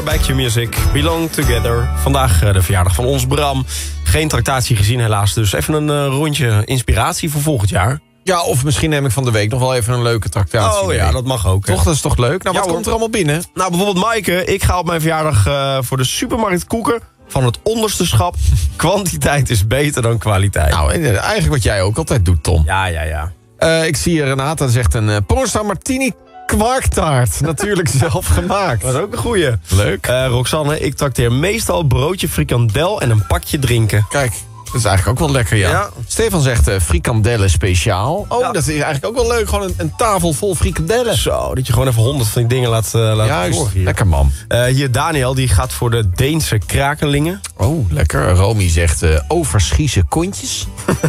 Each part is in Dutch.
Bij Q-Music, Belong Together. Vandaag de verjaardag van ons Bram. Geen tractatie gezien helaas, dus even een rondje inspiratie voor volgend jaar. Ja, of misschien neem ik van de week nog wel even een leuke tractatie. Oh ja, dat mag ook. Toch, dat is toch leuk? Nou, wat komt er allemaal binnen? Nou, bijvoorbeeld Maaike. Ik ga op mijn verjaardag voor de supermarkt koeken van het onderste schap. Kwantiteit is beter dan kwaliteit. Nou, eigenlijk wat jij ook altijd doet, Tom. Ja. Ik zie Renata zegt een Pornstar Martini kwarktaart. Natuurlijk zelf gemaakt. Dat is ook een goeie. Leuk. Roxanne, ik trakteer meestal broodje frikandel en een pakje drinken. Kijk, dat is eigenlijk ook wel lekker, ja. Stefan zegt frikandellen speciaal. Oh, dat is eigenlijk ook wel leuk. Gewoon een tafel vol frikandellen. Zo, dat je gewoon even 100 van die dingen laat Juist, zorgen hier. lekker man. Hier Daniel, die gaat voor de Deense krakelingen. Oh, lekker. Romy zegt Overschiese kontjes.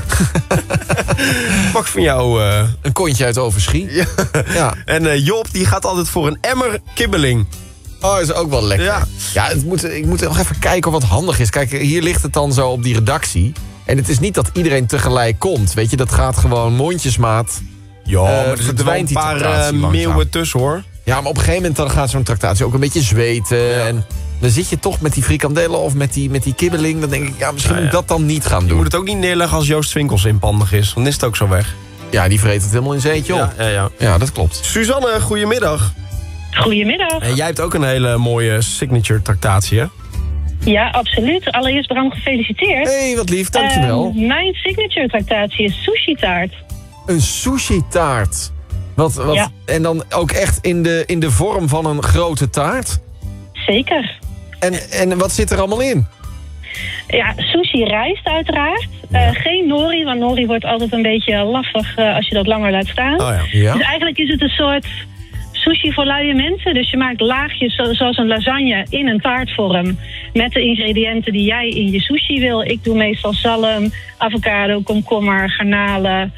Pak van jou... Een kontje uit Overschie. Ja. En Job, die gaat altijd voor een emmer kibbeling. Oh, is ook wel lekker. Ja, ik moet nog even kijken wat handig is. Kijk, hier ligt het dan zo op die redactie. En het is niet dat iedereen tegelijk komt. Weet je, dat gaat gewoon mondjesmaat. Ja, maar er zitten wel een die paar meeuwen tussen, hoor. Ja, maar op een gegeven moment dan gaat zo'n tractatie ook een beetje zweten. Ja. En dan zit je toch met die frikandellen of met die kibbeling. Dan denk ik, misschien moet ik dat dan niet gaan doen. Je moet het ook niet neerleggen als Joost Swinkels inpandig is. Dan is het ook zo weg. Ja, die vreet het helemaal in zeetje op. Ja, dat klopt. Suzanne, goedemiddag. Goedemiddag. En jij hebt ook een hele mooie signature tractatie, hè? Ja, absoluut. Allereerst Bram, gefeliciteerd. Hé, wat lief, dankjewel. Mijn signature tractatie is sushi taart. Een sushi taart. Wat? Ja. En dan ook echt in de vorm van een grote taart? Zeker. En wat zit er allemaal in? Ja, sushi rijst uiteraard. Geen nori, want nori wordt altijd een beetje lastig als je dat langer laat staan. Oh ja. Dus eigenlijk is het een soort sushi voor luie mensen. Dus je maakt laagjes zoals een lasagne in een taartvorm met de ingrediënten die jij in je sushi wil. Ik doe meestal zalm, avocado, komkommer, garnalen,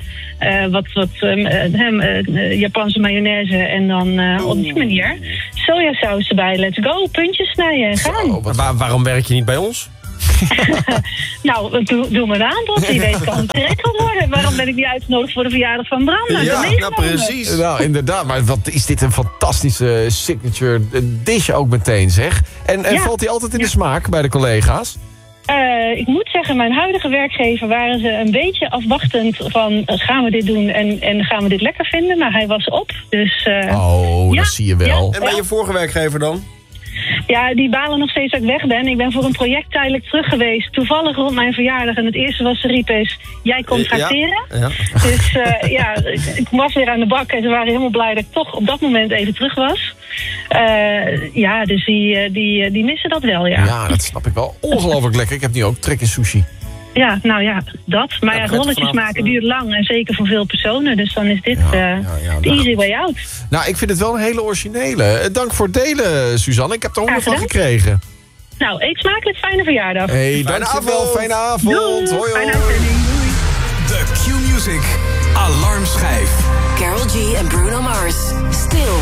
Japanse mayonaise en dan op die manier sojasaus erbij. Let's go, puntjes snijden en gaan. Waarom werk je niet bij ons? Nou, doe me een aanbod. Die weet kan geregeld worden. Waarom ben ik niet uitgenodigd voor de verjaardag van Bram? Nou, precies. Nou, inderdaad. Maar wat is dit een fantastische signature dish ook meteen, zeg. En valt die altijd in de smaak bij de collega's? Ik moet zeggen, mijn huidige werkgever waren ze een beetje afwachtend van gaan we dit doen en gaan we dit lekker vinden. Maar hij was op. Dus, dat zie je wel. En bij je vorige werkgever dan? Ja, die balen nog steeds dat ik weg ben. Ik ben voor een project tijdelijk terug geweest. Toevallig rond mijn verjaardag. En het eerste wat ze riepen is, jij komt tracteren. Ja. Dus ik was weer aan de bak. En ze waren helemaal blij dat ik toch op dat moment even terug was. Dus die missen dat wel, ja. Ja, dat snap ik wel. Ongelooflijk lekker. Ik heb nu ook trek in sushi. Ja, nou ja, dat. Maar ja, rolletjes maken duurt lang en zeker voor veel personen. Dus dan is dit de easy way out. Nou, ik vind het wel een hele originele. Dank voor het delen, Suzanne. Ik heb er 100 van gekregen. Nou, eet smakelijk. Fijne verjaardag. Hey, dankjewel. Fijne avond. Doei. Hoi. Fijne uitzending. De Q-Music Alarmschijf. Karol G en Bruno Mars. Stil.